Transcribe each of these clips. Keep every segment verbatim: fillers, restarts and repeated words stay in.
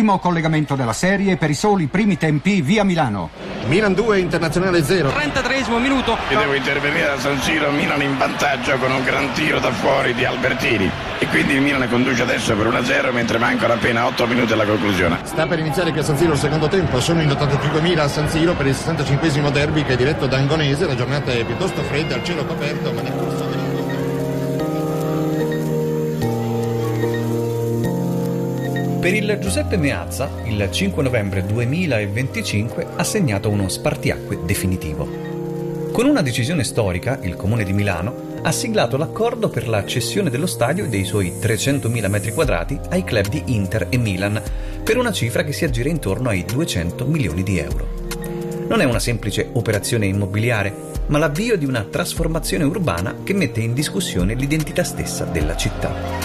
Primo collegamento della serie per i soli primi tempi via Milano. Milan due, Internazionale zero. trentatreesimo minuto. E devo intervenire da San Siro, Milan in vantaggio con un gran tiro da fuori di Albertini. E quindi il Milan conduce adesso per uno a zero mentre mancano appena otto minuti alla conclusione. Sta per iniziare qui a San Siro il secondo tempo. Sono in ottantacinquemila a San Siro per il sessantacinquesimo derby che è diretto da Angonese. La giornata è piuttosto fredda, il cielo coperto, ma nel corso del... Per il Giuseppe Meazza, il cinque novembre duemilaventicinque ha segnato uno spartiacque definitivo. Con una decisione storica, il Comune di Milano ha siglato l'accordo per la cessione dello stadio e dei suoi trecentomila metri quadrati ai club di Inter e Milan, per una cifra che si aggira intorno ai duecento milioni di euro. Non è una semplice operazione immobiliare, ma l'avvio di una trasformazione urbana che mette in discussione l'identità stessa della città.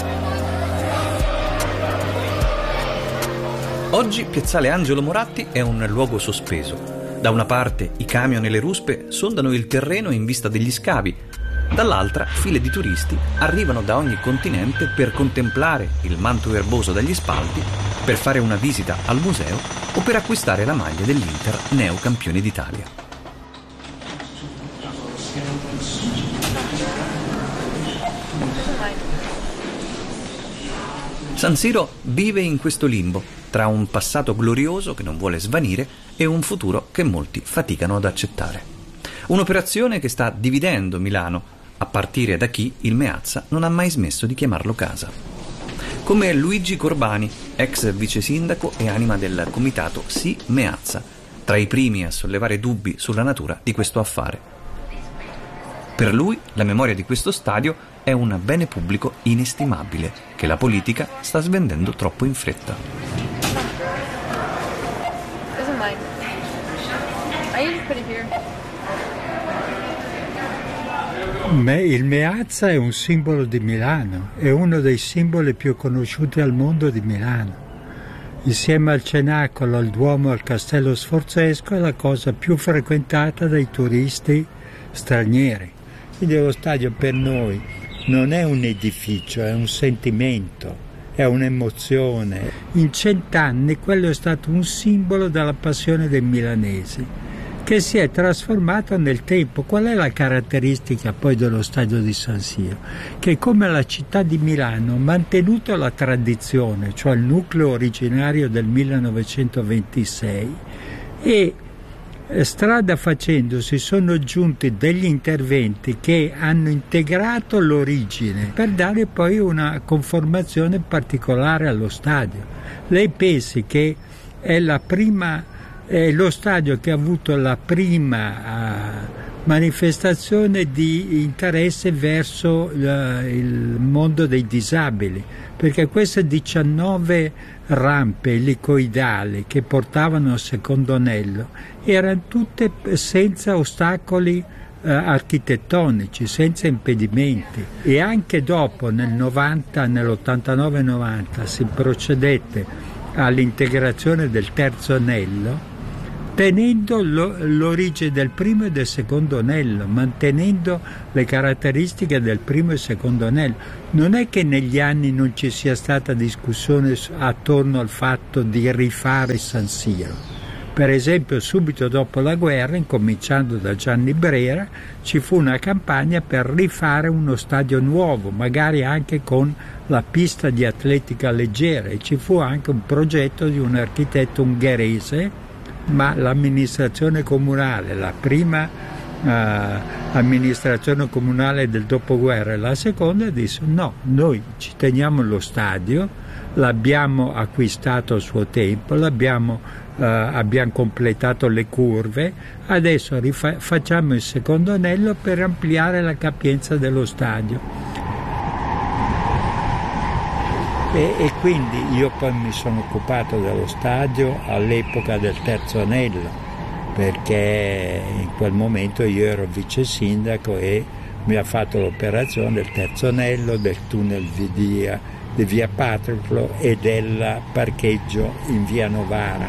Oggi Piazzale Angelo Moratti è un luogo sospeso. Da una parte i camion e le ruspe sondano il terreno in vista degli scavi, dall'altra file di turisti arrivano da ogni continente per contemplare il manto erboso dagli spalti, per fare una visita al museo o per acquistare la maglia dell'Inter, neocampione d'Italia. San Siro vive in questo limbo, tra un passato glorioso che non vuole svanire e un futuro che molti faticano ad accettare. Un'operazione che sta dividendo Milano, a partire da chi il Meazza non ha mai smesso di chiamarlo casa. Come Luigi Corbani, ex vice sindaco e anima del comitato Sì Meazza, tra i primi a sollevare dubbi sulla natura di questo affare. Per lui la memoria di questo stadio è un bene pubblico inestimabile che la politica sta svendendo troppo in fretta. Il Meazza è un simbolo di Milano, è uno dei simboli più conosciuti al mondo di Milano. Insieme al Cenacolo, al Duomo e al Castello Sforzesco è la cosa più frequentata dai turisti stranieri. Quindi lo stadio per noi non è un edificio, è un sentimento, è un'emozione. In cent'anni quello è stato un simbolo della passione dei milanesi, che si è trasformato nel tempo. Qual è la caratteristica poi dello stadio di San Siro? Che come la città di Milano ha mantenuto la tradizione, cioè il nucleo originario del millenovecentoventisei, e strada facendo si sono aggiunti degli interventi che hanno integrato l'origine per dare poi una conformazione particolare allo stadio. Lei pensi che è la prima, è lo stadio che ha avuto la prima uh, manifestazione di interesse verso uh, il mondo dei disabili, perché queste diciannove rampe elicoidali che portavano al secondo anello erano tutte senza ostacoli eh, architettonici, senza impedimenti, e anche dopo nel novanta, nell'ottantanove novanta si procedette all'integrazione del terzo anello, tenendo lo, l'origine del primo e del secondo anello, mantenendo le caratteristiche del primo e secondo anello. Non è che negli anni non ci sia stata discussione attorno al fatto di rifare San Siro. Per esempio, subito dopo la guerra, incominciando da Gianni Brera, ci fu una campagna per rifare uno stadio nuovo, magari anche con la pista di atletica leggera, e ci fu anche un progetto di un architetto ungherese, ma l'amministrazione comunale, la prima uh, amministrazione comunale del dopoguerra e la seconda, disse no, noi ci teniamo lo stadio, l'abbiamo acquistato a suo tempo, l'abbiamo, uh, abbiamo completato le curve, adesso rifa- facciamo il secondo anello per ampliare la capienza dello stadio. E, e quindi io poi mi sono occupato dello stadio all'epoca del terzo anello, perché in quel momento io ero vice sindaco e mi ha fatto l'operazione del terzo anello, del tunnel di via, di via Patroclo e del parcheggio in via Novara.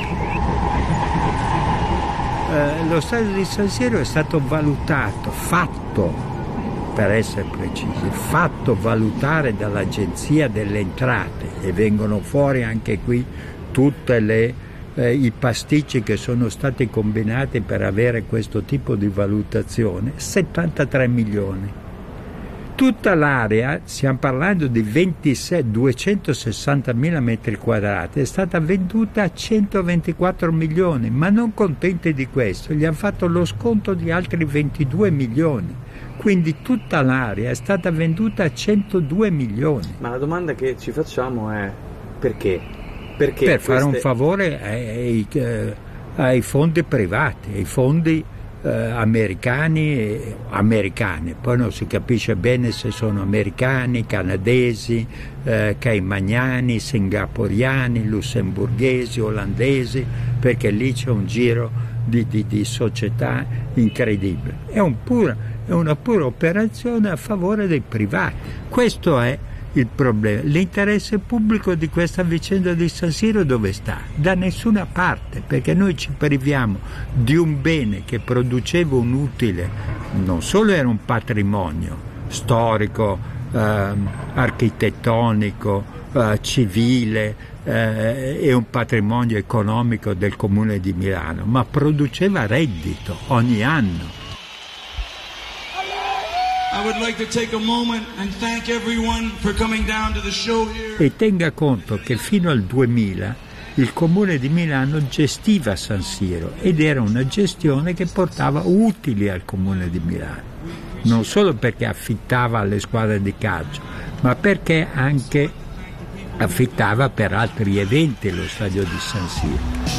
Eh, lo stadio di San Siro è stato valutato, fatto, per essere precisi, fatto valutare dall'Agenzia delle Entrate, e vengono fuori anche qui tutte le eh, i pasticci che sono stati combinati per avere questo tipo di valutazione, settantatré milioni. Tutta l'area, stiamo parlando di ventisei, duecentosessantamila metri quadrati, è stata venduta a centoventiquattro milioni, ma non contenti di questo, gli hanno fatto lo sconto di altri ventidue milioni, quindi tutta l'area è stata venduta a centodue milioni. Ma la domanda che ci facciamo è perché? Perché per queste... fare un favore ai, ai, ai fondi privati, ai fondi Eh, americani e americani, poi non si capisce bene se sono americani, canadesi, eh, caimaniani, singaporiani, lussemburghesi, olandesi, perché lì c'è un giro di, di, di società incredibile. È, un pura, è una pura operazione a favore dei privati. Questo è il problema. L'interesse pubblico di questa vicenda di San Siro dove sta? Da nessuna parte, perché noi ci priviamo di un bene che produceva un utile, non solo era un patrimonio storico, eh, architettonico, eh, civile eh, e un patrimonio economico del Comune di Milano, ma produceva reddito ogni anno. I would like to take a moment and thank everyone for coming down to the show here. E tenga conto che fino al duemila il Comune di Milano gestiva San Siro ed era una gestione che portava utili al Comune di Milano, non solo perché affittava alle squadre di calcio, ma perché anche affittava per altri eventi lo stadio di San Siro.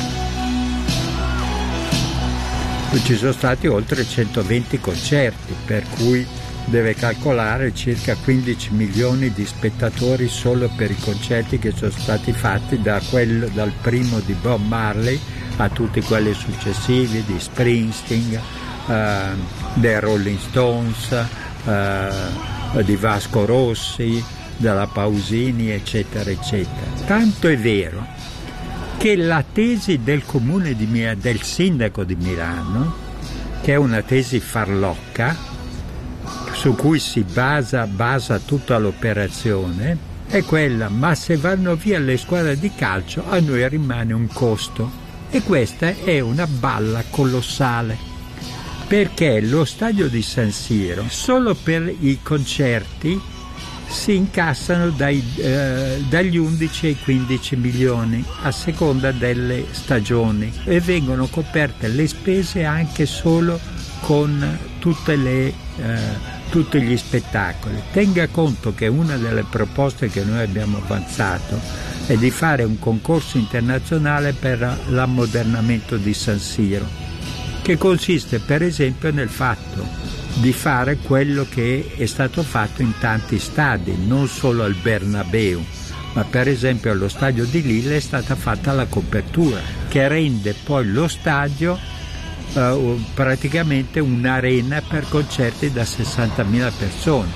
Ci sono stati oltre centoventi concerti, per cui deve calcolare circa quindici milioni di spettatori solo per i concerti che sono stati fatti da quello, dal primo di Bob Marley a tutti quelli successivi di Springsteen, eh, dei Rolling Stones, eh, di Vasco Rossi, della Pausini, eccetera, eccetera. Tanto è vero che la tesi del comune di Milano, del sindaco di Milano, che è una tesi farlocca, su cui si basa, basa tutta l'operazione, è quella: ma se vanno via le squadre di calcio a noi rimane un costo. E questa è una balla colossale, perché lo stadio di San Siro solo per i concerti si incassano dai, eh, dagli undici ai quindici milioni a seconda delle stagioni, e vengono coperte le spese anche solo con tutte le eh, tutti gli spettacoli. Tenga conto che una delle proposte che noi abbiamo avanzato è di fare un concorso internazionale per l'ammodernamento di San Siro, che consiste per esempio nel fatto di fare quello che è stato fatto in tanti stadi, non solo al Bernabeu, ma per esempio allo stadio di Lille è stata fatta la copertura, che rende poi lo stadio Uh, praticamente un'arena per concerti da sessantamila persone.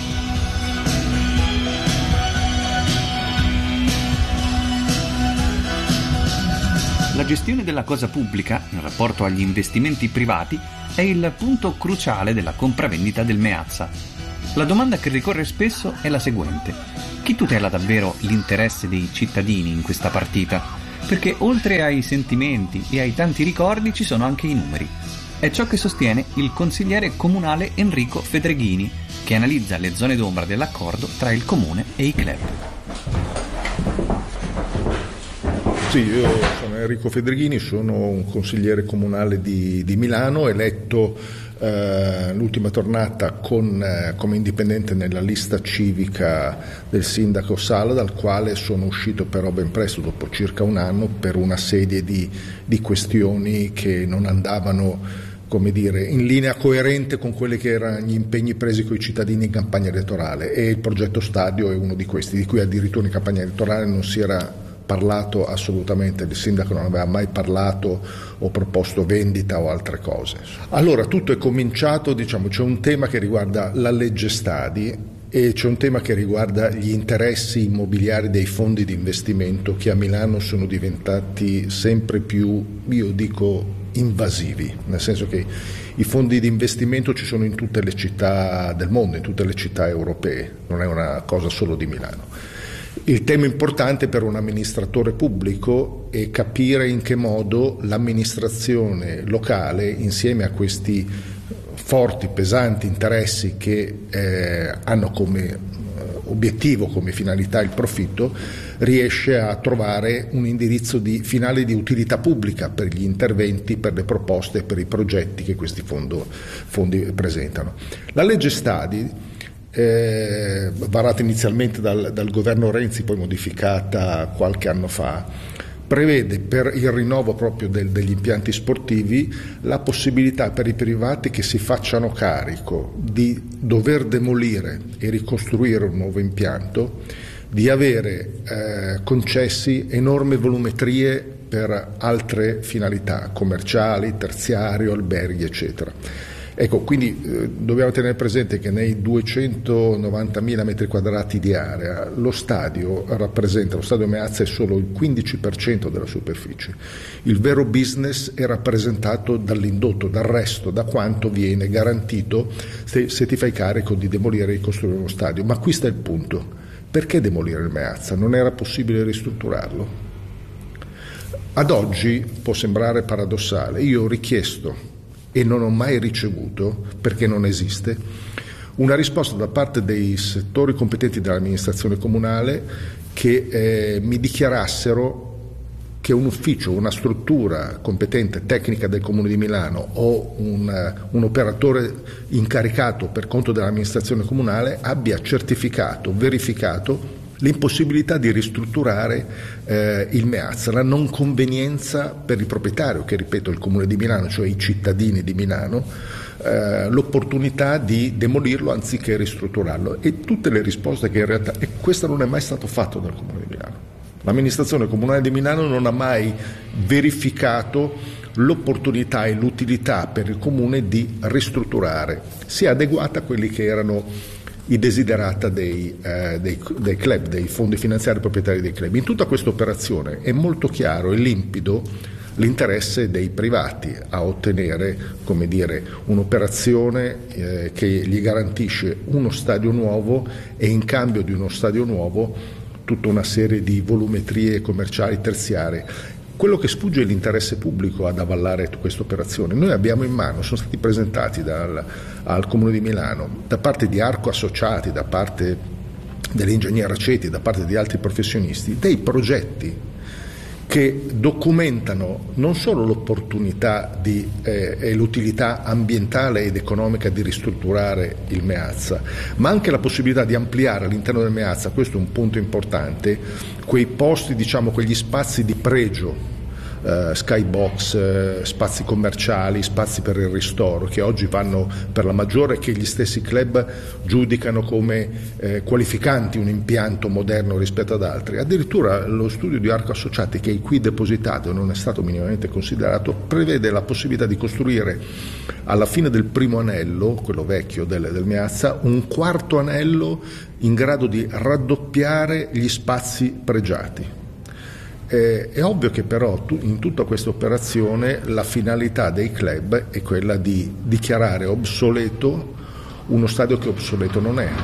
La gestione della cosa pubblica, in rapporto agli investimenti privati, è il punto cruciale della compravendita del Meazza. La domanda che ricorre spesso è la seguente: chi tutela davvero l'interesse dei cittadini in questa partita? Perché oltre ai sentimenti e ai tanti ricordi ci sono anche i numeri. È ciò che sostiene il consigliere comunale Enrico Fedreghini, che analizza le zone d'ombra dell'accordo tra il comune e i club. Sì, io sono Enrico Fedreghini, sono un consigliere comunale di, di Milano, eletto eh, l'ultima tornata con, eh, come indipendente nella lista civica del sindaco Sala, dal quale sono uscito però ben presto, dopo circa un anno, per una serie di, di questioni che non andavano, come dire, in linea coerente con quelli che erano gli impegni presi con i cittadini in campagna elettorale, e il progetto stadio è uno di questi, di cui addirittura in campagna elettorale non si era parlato assolutamente, il sindaco non aveva mai parlato o proposto vendita o altre cose. Allora tutto è cominciato, diciamo, c'è un tema che riguarda la legge stadi e c'è un tema che riguarda gli interessi immobiliari dei fondi di investimento, che a Milano sono diventati sempre più, io dico, invasivi, nel senso che i fondi di investimento ci sono in tutte le città del mondo, in tutte le città europee, non è una cosa solo di Milano. Il tema importante per un amministratore pubblico è capire in che modo l'amministrazione locale, insieme a questi forti, pesanti interessi che eh, hanno come obiettivo, come finalità il profitto, riesce a trovare un indirizzo di, finale di utilità pubblica per gli interventi, per le proposte, per i progetti che questi fondo, fondi presentano. La legge Stadi, eh, varata inizialmente dal, dal governo Renzi, poi modificata qualche anno fa, prevede per il rinnovo proprio del, degli impianti sportivi la possibilità per i privati che si facciano carico di dover demolire e ricostruire un nuovo impianto, di avere eh, concessi enormi volumetrie per altre finalità commerciali, terziario, alberghi, eccetera. Ecco, quindi eh, dobbiamo tenere presente che nei duecentonovantamila metri quadrati di area lo stadio rappresenta, lo stadio Meazza è solo il quindici per cento della superficie. Il vero business è rappresentato dall'indotto, dal resto, da quanto viene garantito se, se ti fai carico di demolire e ricostruire uno stadio. Ma qui sta il punto: perché demolire il Meazza? Non era possibile ristrutturarlo? Ad oggi può sembrare paradossale, io ho richiesto e non ho mai ricevuto, perché non esiste, una risposta da parte dei settori competenti dell'amministrazione comunale che eh, mi dichiarassero che un ufficio, una struttura competente tecnica del Comune di Milano o un, un operatore incaricato per conto dell'amministrazione comunale abbia certificato, verificato l'impossibilità di ristrutturare eh, il Meazza, la non convenienza per il proprietario, che ripeto è il Comune di Milano, cioè i cittadini di Milano, eh, l'opportunità di demolirlo anziché ristrutturarlo, e tutte le risposte che in realtà, e questo non è mai stato fatto dal Comune di Milano. L'amministrazione comunale di Milano non ha mai verificato l'opportunità e l'utilità per il Comune di ristrutturare, si è adeguata a quelli che erano i desiderata dei, eh, dei, dei club, dei fondi finanziari proprietari dei club. In tutta questa operazione è molto chiaro e limpido l'interesse dei privati a ottenere, come dire, un'operazione eh, che gli garantisce uno stadio nuovo e in cambio di uno stadio nuovo tutta una serie di volumetrie commerciali terziarie. Quello che sfugge è l'interesse pubblico ad avallare questa operazione. Noi abbiamo in mano, sono stati presentati dal, al Comune di Milano, da parte di Arco Associati, da parte dell'ingegner Aceti, da parte di altri professionisti, dei progetti che documentano non solo l'opportunità di, eh, e l'utilità ambientale ed economica di ristrutturare il Meazza, ma anche la possibilità di ampliare all'interno del Meazza, questo è un punto importante, quei posti, diciamo, quegli spazi di pregio, eh, skybox, eh, spazi commerciali, spazi per il ristoro, che oggi vanno per la maggiore, che gli stessi club giudicano come eh, qualificanti un impianto moderno rispetto ad altri. Addirittura lo studio di Arco Associati, che è qui depositato e non è stato minimamente considerato, prevede la possibilità di costruire alla fine del primo anello, quello vecchio del, del Meazza, un quarto anello in grado di raddoppiare gli spazi pregiati. Eh, è ovvio che però tu, in tutta questa operazione la finalità dei club è quella di dichiarare obsoleto uno stadio che obsoleto non è.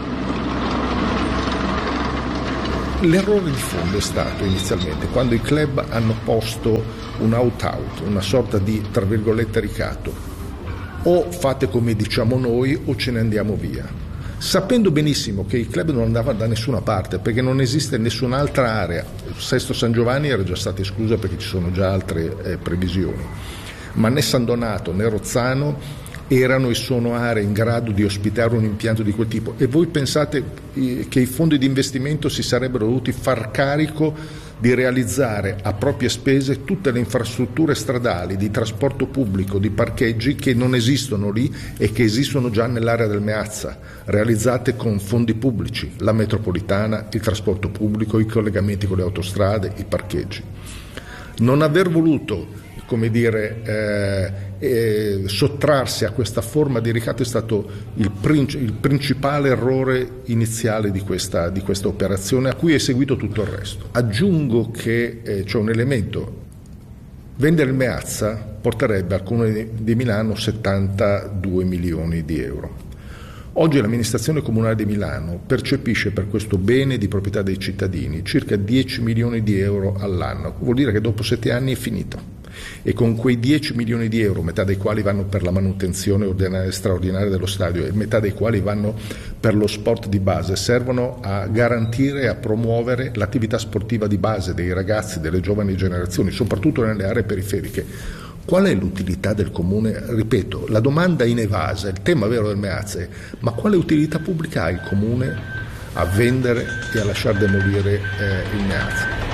L'errore di fondo è stato inizialmente quando i club hanno posto un out-out, una sorta di, tra virgolette, ricatto: o fate come diciamo noi o ce ne andiamo via, sapendo benissimo che il club non andava da nessuna parte perché non esiste nessun'altra area. Sesto San Giovanni era già stata esclusa perché ci sono già altre eh, previsioni, ma né San Donato né Rozzano erano e sono aree in grado di ospitare un impianto di quel tipo. E voi pensate eh, che i fondi di investimento si sarebbero dovuti far carico di realizzare a proprie spese tutte le infrastrutture stradali, di trasporto pubblico, di parcheggi che non esistono lì e che esistono già nell'area del Meazza, realizzate con fondi pubblici, la metropolitana, il trasporto pubblico, i collegamenti con le autostrade, i parcheggi. Non aver voluto, come dire, eh, eh, sottrarsi a questa forma di ricatto è stato il, princi- il principale errore iniziale di questa, di questa operazione, a cui è seguito tutto il resto. Aggiungo che eh, c'è un elemento: vendere il Meazza porterebbe al Comune di Milano settantadue milioni di euro. Oggi l'amministrazione comunale di Milano percepisce per questo bene di proprietà dei cittadini circa dieci milioni di euro all'anno, vuol dire che dopo sette anni è finito. E con quei dieci milioni di euro, metà dei quali vanno per la manutenzione ordinaria e straordinaria dello stadio e metà dei quali vanno per lo sport di base, servono a garantire e a promuovere l'attività sportiva di base dei ragazzi, delle giovani generazioni, soprattutto nelle aree periferiche. Qual è l'utilità del comune? Ripeto, la domanda inevasa, il tema vero del Meazza è: ma quale utilità pubblica ha il comune a vendere e a lasciar demolire eh, il Meazza?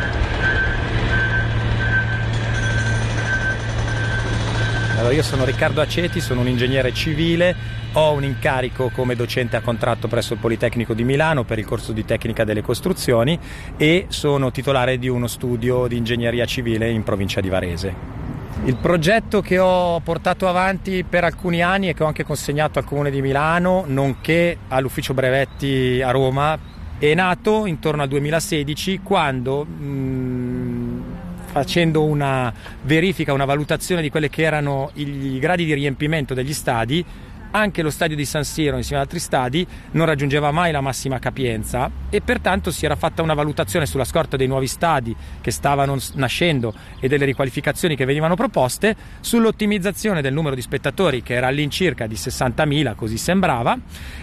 Allora, io sono Riccardo Aceti, sono un ingegnere civile, ho un incarico come docente a contratto presso il Politecnico di Milano per il corso di tecnica delle costruzioni e sono titolare di uno studio di ingegneria civile in provincia di Varese. Il progetto che ho portato avanti per alcuni anni e che ho anche consegnato al Comune di Milano, nonché all'Ufficio Brevetti a Roma, è nato intorno al duemilasedici, quando mh, facendo una verifica, una valutazione di quelli che erano i gradi di riempimento degli stadi, anche lo stadio di San Siro insieme ad altri stadi non raggiungeva mai la massima capienza e pertanto si era fatta una valutazione sulla scorta dei nuovi stadi che stavano nascendo e delle riqualificazioni che venivano proposte sull'ottimizzazione del numero di spettatori, che era all'incirca di sessantamila, così sembrava,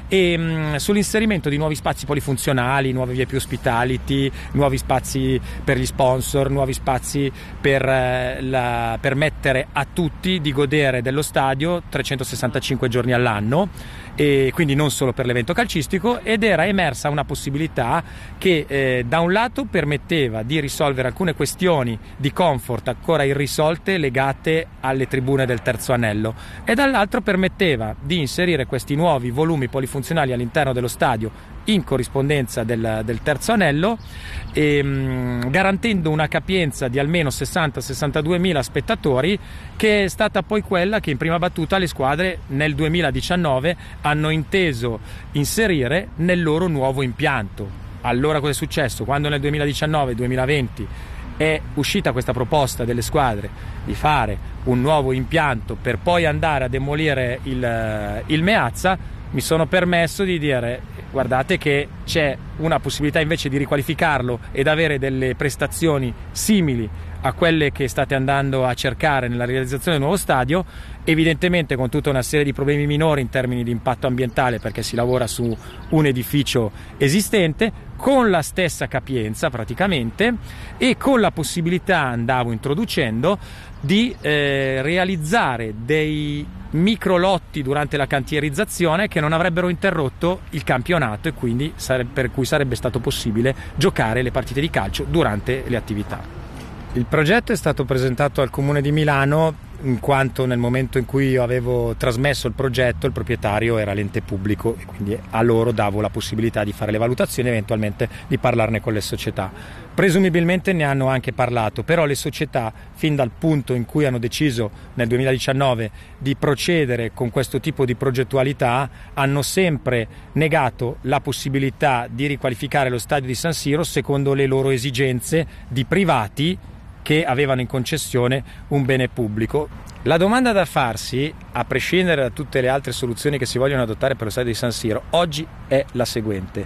e mh, sull'inserimento di nuovi spazi polifunzionali, nuove vie più hospitality, nuovi spazi per gli sponsor, nuovi spazi per eh, la, permettere a tutti di godere dello stadio trecentosessantacinque giorni all'anno, e quindi non solo per l'evento calcistico, ed era emersa una possibilità che eh, da un lato permetteva di risolvere alcune questioni di comfort ancora irrisolte legate alle tribune del terzo anello e dall'altro permetteva di inserire questi nuovi volumi polifunzionali all'interno dello stadio in corrispondenza del, del terzo anello, e, mh, garantendo una capienza di almeno sessanta sessantadue mila spettatori, che è stata poi quella che in prima battuta le squadre nel duemiladiciannove hanno inteso inserire nel loro nuovo impianto. Allora cosa è successo? Quando nel duemiladiciannove duemilaventi è uscita questa proposta delle squadre di fare un nuovo impianto per poi andare a demolire il, il Meazza, mi sono permesso di dire: guardate che c'è una possibilità invece di riqualificarlo ed avere delle prestazioni simili a quelle che state andando a cercare nella realizzazione del nuovo stadio, evidentemente con tutta una serie di problemi minori in termini di impatto ambientale, perché si lavora su un edificio esistente con la stessa capienza praticamente, e con la possibilità, andavo introducendo, di eh, realizzare dei micro lotti durante la cantierizzazione che non avrebbero interrotto il campionato e quindi sare- per cui sarebbe stato possibile giocare le partite di calcio durante le attività. Il progetto è stato presentato al Comune di Milano in quanto nel momento in cui io avevo trasmesso il progetto il proprietario era l'ente pubblico e quindi a loro davo la possibilità di fare le valutazioni e eventualmente di parlarne con le società. Presumibilmente ne hanno anche parlato, però le società, fin dal punto in cui hanno deciso nel duemiladiciannove di procedere con questo tipo di progettualità, hanno sempre negato la possibilità di riqualificare lo stadio di San Siro secondo le loro esigenze di privati che avevano in concessione un bene pubblico. La domanda da farsi, a prescindere da tutte le altre soluzioni che si vogliono adottare per lo stadio di San Siro, oggi è la seguente: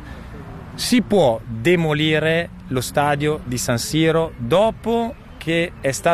si può demolire lo stadio di San Siro dopo che è stato